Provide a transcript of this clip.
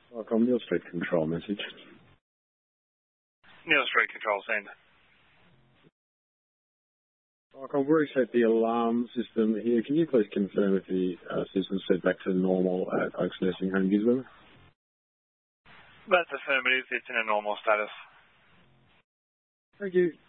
Welcome, Neil Street Control message. Neil Street Control, send. Welcome, we reset the alarm system here. Can you please confirm if the system's set back to normal at Oaks Nursing Home, Gisborne? That's affirmative. It's in a normal status. Thank you.